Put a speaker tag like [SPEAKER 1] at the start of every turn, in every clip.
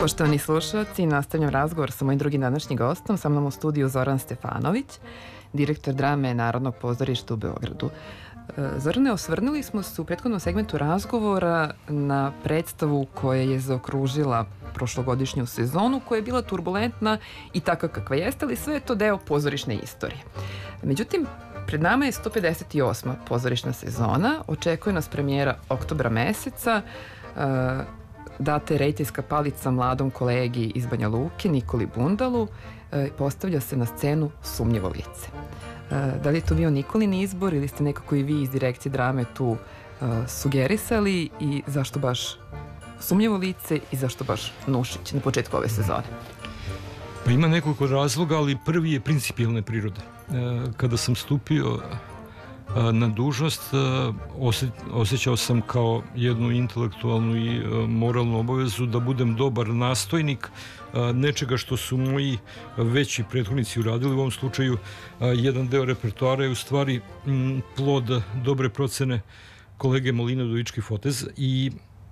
[SPEAKER 1] Poštovani slušalci, nastavljam razgovor sa mojim drugim današnjim gostom, sa mnom u studiju Zoran Stefanović, direktor drame Narodnog pozorišta u Beogradu. Zorane, osvrnuli smo se u prethodnom segmentu razgovora na predstavu koja je zaokružila prošlogodišnju sezonu, koja je bila turbulentna i takva kakva jeste, ali sve je to deo pozorišne istorije. Međutim, pred nama je 158. pozorišna sezona, očekuje nas premijera oktobra meseca, data je rediteljska palica mladom kolegi iz Banja Luke, Nikoli Bundalu, postavlja se na scenu Sumnjivo lice. Da li je to bio Nikolin izbor ili ste nekako i vi iz direkcije drame tu sugerisali i zašto baš Sumnjivo lice i zašto baš Nušić na početku ove sezone?
[SPEAKER 2] Pa ima nekoliko razloga, ali prvi je principijelne prirode. Kada sam stupio na dužnost, osjećao sam kao jednu intelektualnu i moralnu obavezu da budem dobar nastojnik nečega što su moji veći prethodnici uradili. U ovom slučaju jedan deo repertoara je u stvari plod dobre procene kolege Molina Udovički Fotez i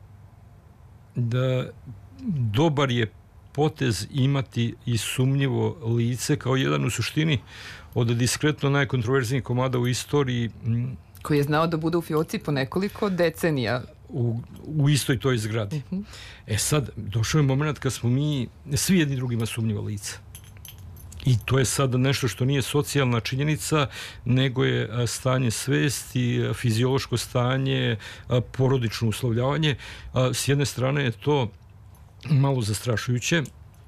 [SPEAKER 2] da dobar je potez imati i Sumnjivo lice kao jedan u suštini od diskretno najkontroverznijih komada u istoriji.
[SPEAKER 1] Koji je znao da bude u fioci po nekoliko decenija.
[SPEAKER 2] U istoj toj zgradi. Sad, došao je moment kad smo mi svi jedni drugima Sumnjivo lice. I to je sada nešto što nije socijalna činjenica, nego je stanje svesti, fiziološko stanje, porodično uslovljavanje. S jedne strane je to malo zastrašujuće,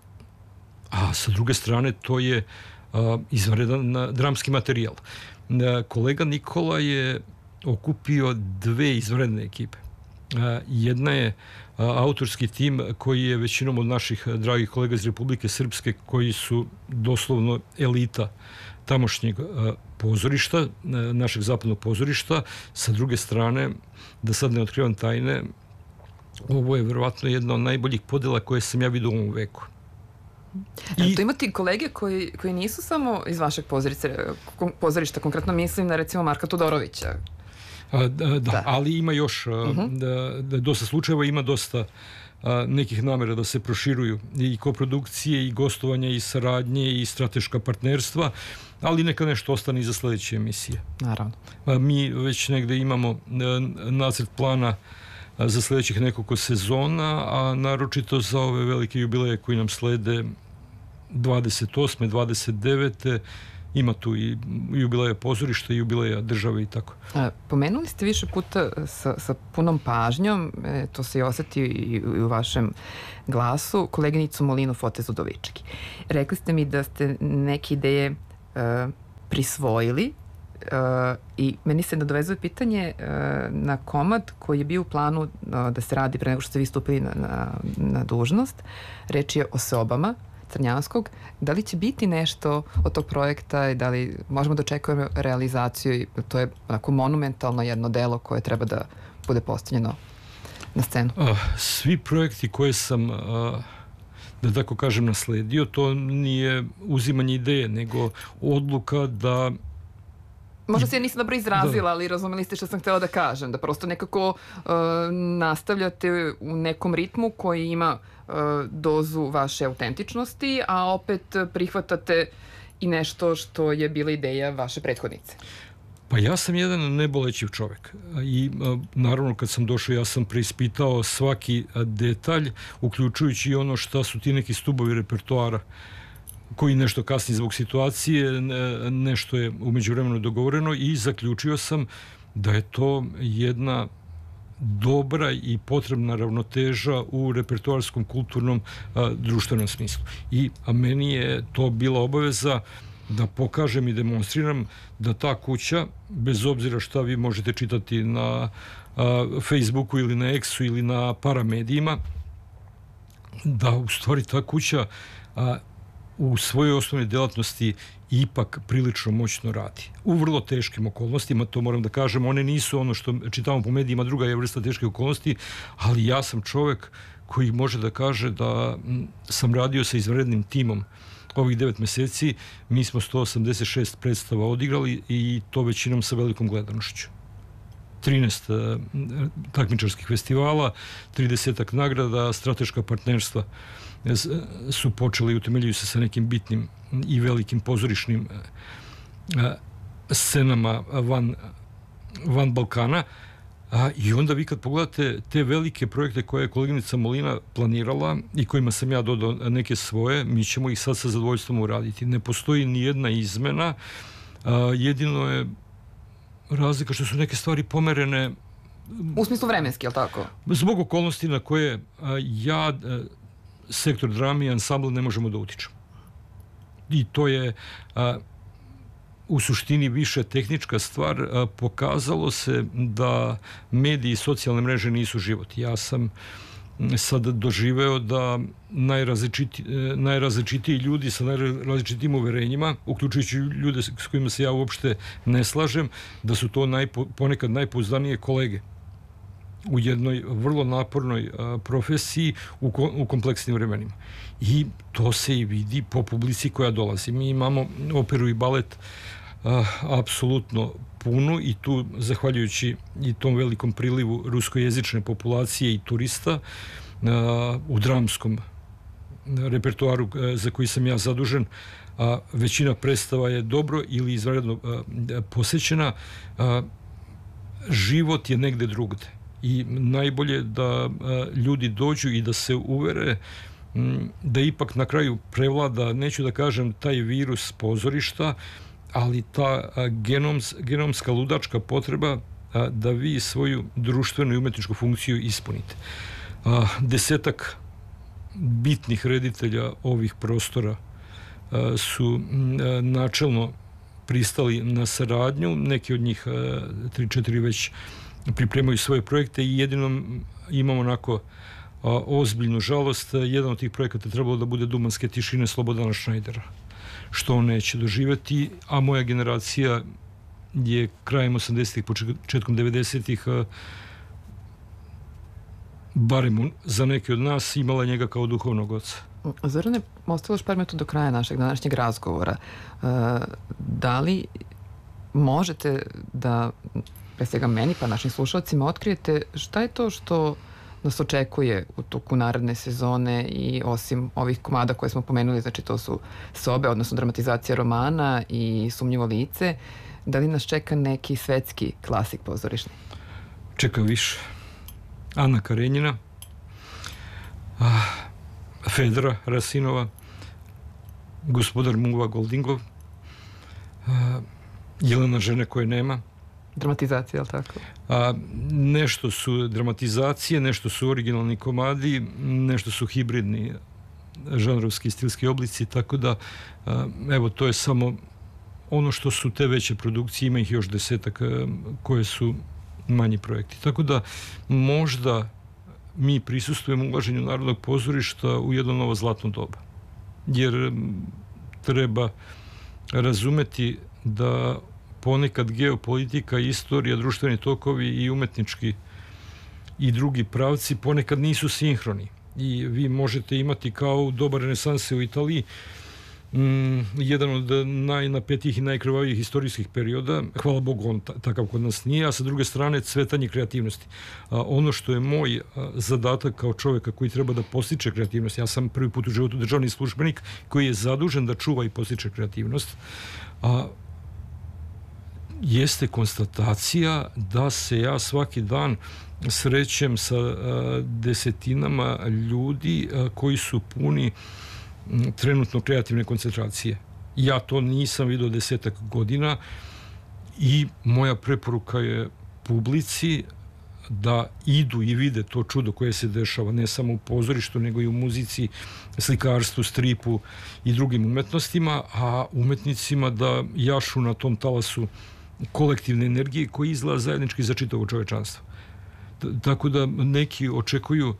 [SPEAKER 2] a sa druge strane to je izvanredan dramski materijal. Kolega Nikola je okupio dve izvanredne ekipe. Jedna je autorski tim koji je većinom od naših dragih kolega iz Republike Srpske, koji su doslovno elita tamošnjeg pozorišta, našeg zapadnog pozorišta. Sa druge strane, da sad ne otkrivam tajne, ovo je verovatno jedna od najboljih podela koje sam ja vidio u ovom veku.
[SPEAKER 1] To imate kolege koji nisu samo iz vašeg pozorišta, konkretno mislim na recimo Marka Todorovića.
[SPEAKER 2] Da, ali ima još dosta slučajeva, ima dosta nekih namera da se proširuju i koprodukcije i gostovanja i saradnje i strateška partnerstva, ali neka nešto ostane i za sledeće emisije.
[SPEAKER 1] Naravno.
[SPEAKER 2] Mi već negde imamo nacrt plana za sledećih nekoliko sezona, a naročito za ove velike jubileje koji nam slede 28. 29. Ima tu i jubileja pozorišta i jubileja države i tako.
[SPEAKER 1] Pomenuli ste više puta sa punom pažnjom, to se i oseti i u vašem glasu, koleginicu Molinu Fotez Udovički. Rekli ste mi da ste neke ideje prisvojili i meni se nadovezuje pitanje na komad koji je bio u planu da se radi pre nego što ste vi stupili na dužnost. Reč je o Sobama Crnjanskog. Da li će biti nešto od tog projekta i da li možemo da očekujemo realizaciju i to je onako monumentalno jedno delo koje treba da bude postavljeno na scenu?
[SPEAKER 2] Svi projekti koje sam da tako kažem nasledio, to nije uzimanje ideje, nego odluka da
[SPEAKER 1] možda se ja nisam dobro izrazila, ali razumeli ste što sam htjela da kažem, da prosto nekako nastavljate u nekom ritmu koji ima dozu vaše autentičnosti, a opet prihvatate i nešto što je bila ideja vaše prethodnice.
[SPEAKER 2] Pa ja sam jedan nebolećiv čovek i naravno kad sam došao ja sam preispitao svaki detalj, uključujući i ono šta su ti neki stubovi repertoara koji nešto kasni zbog situacije, nešto je umeđu vremenu dogovoreno i zaključio sam da je to jedna dobra i potrebna ravnoteža u repertoarskom, kulturnom, društvenom smislu. I meni je to bila obaveza da pokažem i demonstriram da ta kuća, bez obzira šta vi možete čitati na Facebooku ili na X-u ili na paramedijima, da u stvari ta kuća u svojoj osnovnoj delatnosti ipak prilično moćno radi. U vrlo teškim okolnostima, to moram da kažem, one nisu ono što čitamo po medijima, druga je vrsta teške okolnosti, ali ja sam čovek koji može da kaže da sam radio sa izvanrednim timom ovih 9 meseci. Mi smo 186 predstava odigrali i to većinom sa velikom gledanošću. 13 takmičarskih festivala, 30 nagrada, strateška partnerstva su počeli i utemeljuju se sa nekim bitnim i velikim pozorišnim scenama van Balkana. I onda vi kad pogledate te velike projekte koje je koleginica Molina planirala i kojima sam ja dodao neke svoje, mi ćemo ih sad sa zadovoljstvom uraditi. Ne postoji ni jedna izmena, jedino je razlika što su neke stvari pomerene
[SPEAKER 1] u smislu vremenski, je li tako?
[SPEAKER 2] Zbog okolnosti na koje sektor drame i ansambl ne možemo da utičemo. I to je u suštini više tehnička stvar. Pokazalo se da mediji i socijalne mreže nisu život. Ja sam sad doživeo da najrazličitiji ljudi sa najrazličitijim uverenjima, uključujući ljude s kojima se ja uopšte ne slažem, da su to ponekad najpouzdanije kolege u jednoj vrlo napornoj profesiji u kompleksnim vremenima. I to se i vidi po publici koja dolazi. Mi imamo operu i balet apsolutno punu i tu, zahvaljujući i tom velikom prilivu ruskojezične populacije i turista, u dramskom repertoaru za koji sam ja zadužen, većina predstava je dobro ili izvanredno posećena. Život je negde drugde. I najbolje da ljudi dođu i da se uvere da ipak na kraju prevlada, neću da kažem taj virus pozorišta, ali ta genomska ludačka potreba da vi svoju društvenu i umetničku funkciju ispunite. 10 bitnih reditelja ovih prostora su načelno pristali na saradnju, neki od njih 3-4 već pripremaju svoje projekte i jedino imamo onako ozbiljnu žalost. Jedan od tih projekata trebalo da bude Dumanske tišine Slobodana Šnajdera, što on neće doživeti, a moja generacija je krajem 80-ih, početkom 90-ih, barem za neke od nas, imala njega kao duhovnog oca.
[SPEAKER 1] Zorane, ostalo još par minuta do kraja našeg današnjeg razgovora. Da li možete da, pre svega meni pa našim slušalcima, otkrijete šta je to što nas očekuje u toku naredne sezone i osim ovih komada koje smo pomenuli, znači to su Sobe, odnosno dramatizacija romana i Sumnjivo lice, da li nas čeka neki svetski klasik pozorišni?
[SPEAKER 2] Čeka više. Ana Karenjina, Fedra Rasinova, Gospodar Muva Goldingov, Jelena žene koje nema.
[SPEAKER 1] Dramatizacija, je li tako?
[SPEAKER 2] Nešto su dramatizacije, nešto su originalni komadi, nešto su hibridni žanrovski stilski oblici, tako da evo, to je samo ono što su te veće produkcije, ima ih još 10 koje su manji projekti. Tako da možda mi prisustujemo ulaženju Narodnog pozorišta u jedno novo zlatno doba. Jer treba razumeti da ponekad geopolitika, istorija, društveni tokovi i umetnički i drugi pravci ponekad nisu sinhroni. I vi možete imati kao u doba renesanse u Italiji jedan od najnapetijih i najkrvavijih istorijskih perioda. Hvala Bogu, on takav kod nas nije, a sa druge strane cvetanje kreativnosti. Ono što je moj zadatak kao čoveka koji treba da postiče kreativnost, ja sam prvi put u životu državni službenik koji je zadužen da čuva i postiče kreativnost, jeste konstatacija da se ja svaki dan srećem sa desetinama ljudi koji su puni trenutno kreativne koncentracije. Ja to nisam vidio 10 godina i moja preporuka je publici da idu i vide to čudo koje se dešava ne samo u pozorištu, nego i u muzici, slikarstvu, stripu i drugim umetnostima, a umetnicima da jašu na tom talasu kolektivne energije koji izgleda zajednički za čitavo čovečanstvo. Tako da neki očekuju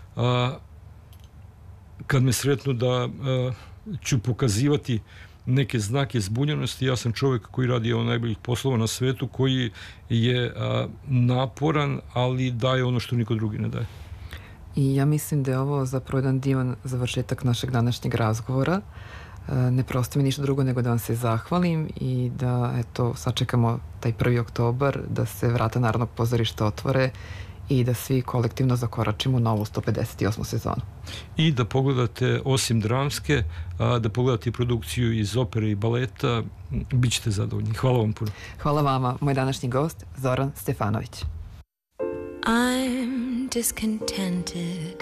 [SPEAKER 2] kad me sretnu da ću pokazivati neke znake zbunjenosti. Ja sam čovjek koji radi od najboljih poslova na svetu, koji je naporan, ali daje ono što niko drugi ne daje.
[SPEAKER 1] I ja mislim da je ovo zapravo jedan divan završetak našeg današnjeg razgovora. Ne preostaje mi ništa drugo nego da vam se zahvalim i da, eto, sačekamo taj 1. oktobar, da se vrata Narodnog pozorišta otvore i da svi kolektivno zakoračimo u novu 158. sezonu.
[SPEAKER 2] I da pogledate, osim dramske, da pogledate produkciju iz opere i baleta, bit ćete zadovoljni. Hvala vam puno.
[SPEAKER 1] Hvala vama. Moj današnji gost, Zoran Stefanović.
[SPEAKER 3] I'm discontented